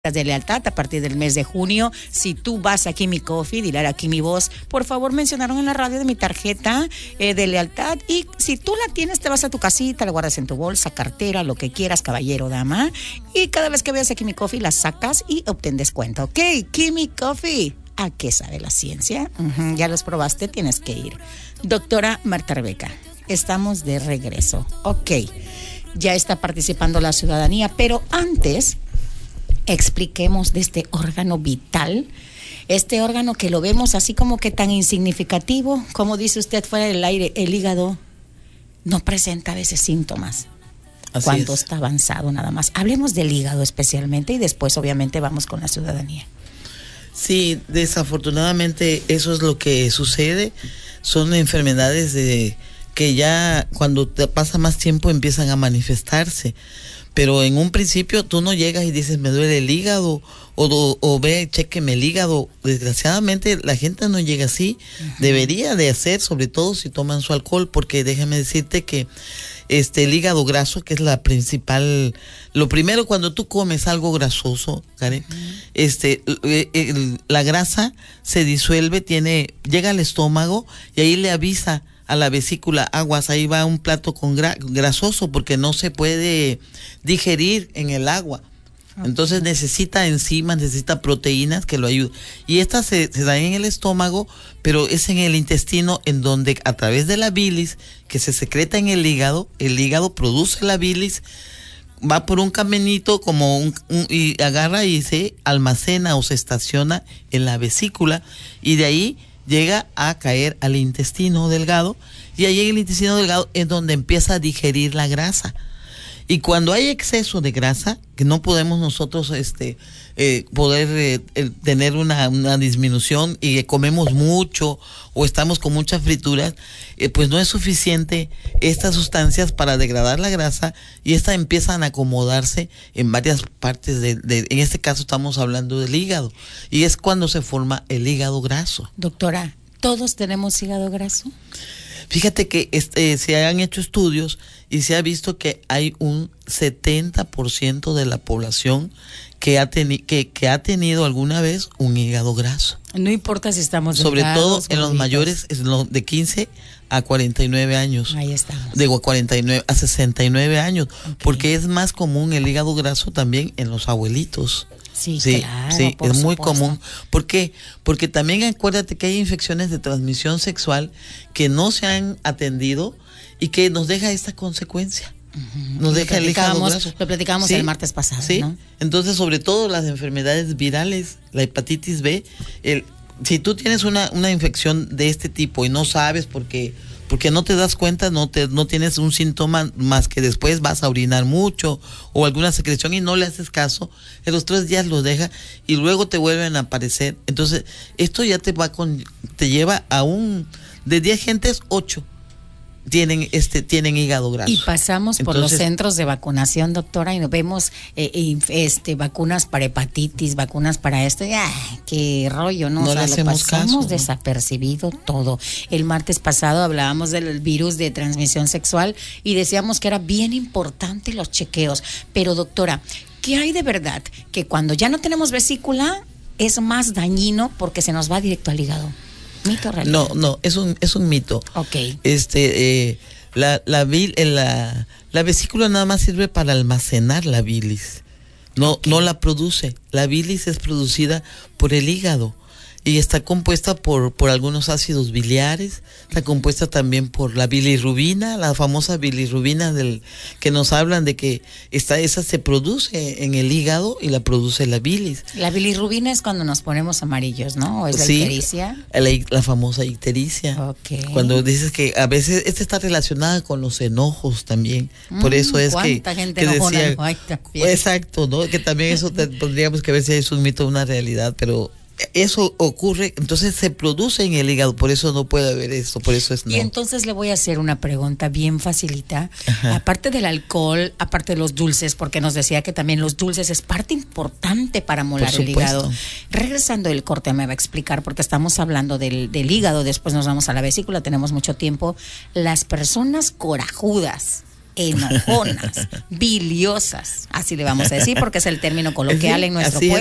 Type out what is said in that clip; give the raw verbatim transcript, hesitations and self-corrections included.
de lealtad a partir del mes de junio. Si tú vas a Kimi Coffee, dile a Kimi Voz, por favor mencionaron en la radio de mi tarjeta eh, de lealtad, y si tú la tienes te vas a tu casita, la guardas en tu bolsa, cartera, lo que quieras, caballero, dama, y cada vez que veas a Kimi Coffee la sacas y obtén descuento. Ok, Kimi Coffee, ¿a qué sabe la ciencia? Uh-huh, ya los probaste, tienes que ir. Doctora Marta Rebeca, estamos de regreso. Ok, ya está participando la ciudadanía, pero antes expliquemos de este órgano vital, este órgano que lo vemos así como que tan insignificativo, como dice usted fuera del aire, el hígado no presenta a veces síntomas así cuando es. Está avanzado nada más. Hablemos del hígado especialmente y después obviamente vamos con la ciudadanía. Sí, desafortunadamente eso es lo que sucede, son enfermedades de, que ya cuando te pasa más tiempo empiezan a manifestarse. Pero en un principio tú no llegas y dices, me duele el hígado, o, o, o ve, chequeme el hígado. Desgraciadamente la gente no llega así. Uh-huh. Debería de hacer, sobre todo si toman su alcohol, porque déjame decirte que este el hígado graso, que es la principal, lo primero cuando tú comes algo grasoso, Karen, uh-huh. este el, el, la grasa se disuelve, tiene, llega al estómago y ahí le avisa a la vesícula, aguas, ahí va un plato con gra- grasoso porque no se puede digerir en el agua. Okay. Entonces necesita enzimas, necesita proteínas que lo ayuden. Y estas se, se dan en el estómago, pero es en el intestino en donde a través de la bilis que se secreta en el hígado, el hígado produce la bilis, va por un caminito como un, un y agarra y se almacena o se estaciona en la vesícula, y de ahí llega a caer al intestino delgado, y ahí en el intestino delgado es donde empieza a digerir la grasa. Y cuando hay exceso de grasa, que no podemos nosotros este eh, poder eh, el, tener una, una disminución y eh, comemos mucho o estamos con muchas frituras, eh, pues no es suficiente estas sustancias para degradar la grasa, y estas empiezan a acomodarse en varias partes de, de, en este caso estamos hablando del hígado, y es cuando se forma el hígado graso. Doctora, ¿todos tenemos hígado graso? Fíjate que este, se han hecho estudios y se ha visto que hay un setenta por ciento de la población que ha, teni- que, que ha tenido alguna vez un hígado graso. No importa si estamos sobre delgados, todo en los gorditos. mayores, en los de quince a cuarenta y nueve años. Ahí estamos. De cuarenta y nueve a sesenta y nueve años, okay. Porque es más común el hígado graso también en los abuelitos. Sí, sí, claro, sí, por es muy supuesto. común. ¿Por qué? Porque también acuérdate que hay infecciones de transmisión sexual que no se han atendido y que nos deja esta consecuencia. Uh-huh. Nos deja el hígado graso. Lo platicábamos ¿Sí? el martes pasado, ¿Sí? ¿no? Entonces, sobre todo las enfermedades virales, la hepatitis B, el, si tú tienes una, una infección de este tipo y no sabes por qué, porque no te das cuenta, no te no tienes un síntoma más que después vas a orinar mucho o alguna secreción y no le haces caso, en los tres días lo deja y luego te vuelven a aparecer. Entonces, esto ya te va con, te lleva a un, de diez gentes, ocho tienen este tienen hígado graso. Y pasamos por Entonces, los centros de vacunación, doctora, y nos vemos eh, este vacunas para hepatitis, vacunas para esto, y, ay, qué rollo, ¿no? No o sea, le hacemos lo pasamos caso, ¿no? desapercibido todo. El martes pasado hablábamos del virus de transmisión sexual y decíamos que era bien importante los chequeos. Pero, doctora, ¿qué hay de verdad? Que cuando ya no tenemos vesícula es más dañino porque se nos va directo al hígado. ¿Mito realidad? No, no, es un es un mito. Okay. Este, eh, la la, bil, eh, la la vesícula nada más sirve para almacenar la bilis. No okay. no la produce. La bilis es producida por el hígado y está compuesta por por algunos ácidos biliares, está compuesta también por la bilirrubina, la famosa bilirrubina del que nos hablan de que esta esa se produce en el hígado y la produce la bilis. La bilirrubina es cuando nos ponemos amarillos, ¿no? ¿O es la sí, ictericia? La, la famosa ictericia. Okay. Cuando dices que a veces esta está relacionada con los enojos también. Mm, por eso es que, gente que enojona decía, no hay también. Exacto, ¿no? Que también eso te, tendríamos que ver si es un mito o una realidad, pero eso ocurre, entonces se produce en el hígado, por eso no puede haber esto, por eso es no. Y entonces le voy a hacer una pregunta bien facilita. Ajá. Aparte del alcohol, aparte de los dulces, porque nos decía que también los dulces es parte importante para molar el hígado. Regresando del corte me va a explicar, porque estamos hablando del, del hígado, después nos vamos a la vesícula, tenemos mucho tiempo. Las personas corajudas, enojonas, biliosas, así le vamos a decir, porque es el término coloquial Sí, en nuestro así pueblo.